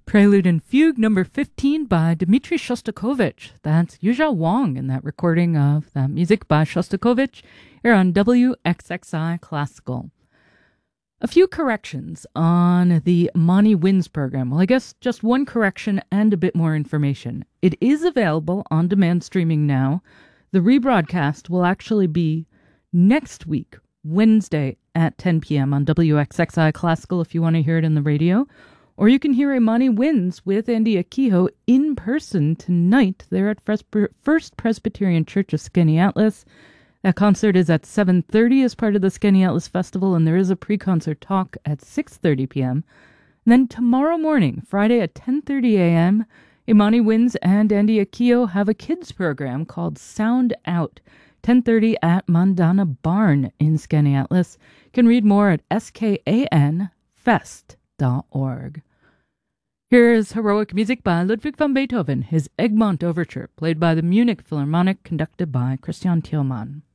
Prelude and Fugue number 15 by Dmitri Shostakovich. That's Yuzha Wang in that recording of that music by Shostakovich here on WXXI Classical. A few corrections on the Mani Winds program. Well, I guess just one correction and a bit more information. It is available on demand streaming now. The rebroadcast will actually be next week, Wednesday at 10 p.m. on WXXI Classical if you want to hear it in the radio. Or you can hear Imani Winds with Andy Akiho in person tonight. They're at First Presbyterian Church of Skaneateles. That concert is at 7:30 as part of the Skaneateles Festival, and there is a pre-concert talk at 6:30 p.m. And then tomorrow morning, Friday at 10:30 a.m., Imani Winds and Andy Akiho have a kids program called Sound Out, 10:30 at Mandana Barn in Skaneateles. You can read more at skanfest.org. Here's heroic music by Ludwig van Beethoven, his Egmont Overture, played by the Munich Philharmonic, conducted by Christian Thielmann.